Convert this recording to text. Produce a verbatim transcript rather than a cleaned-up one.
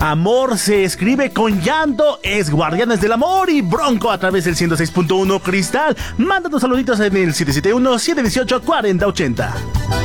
Amor se escribe con llanto, es Guardianes del Amor y Bronco a través del ciento seis punto uno Cristal. Manda tus saluditos en el siete siete uno, siete uno ocho, cuatro cero ocho cero.